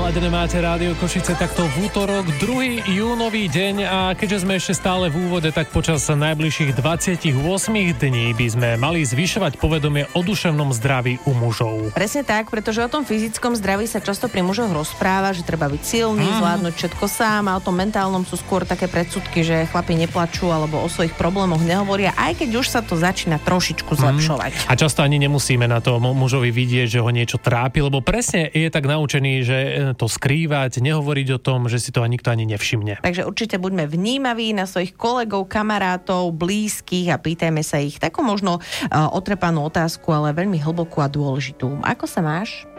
Naladené máte Rádio Košice takto v útorok, 2. júnový deň a keďže sme ešte stále v úvode, tak počas najbližších 28 dní by sme mali zvyšovať povedomie o duševnom zdraví u mužov. Presne tak, pretože o tom fyzickom zdraví sa často pri mužoch rozpráva, že treba byť silný, zvládnuť všetko sám, a o tom mentálnom sú skôr také predsudky, že chlapi neplačú alebo o svojich problémoch nehovoria, aj keď už sa to začína trošičku zlepšovať. A často ani nemusíme na to mužovi vidieť, že ho niečo trápi, lebo presne je tak naučený, že to skrývať, nehovoriť o tom, že si to nikto ani nevšimne. Takže určite buďme vnímaví na svojich kolegov, kamarátov, blízkych a pýtajme sa ich takú možno otrepanú otázku, ale veľmi hlbokú a dôležitú. Ako sa máš?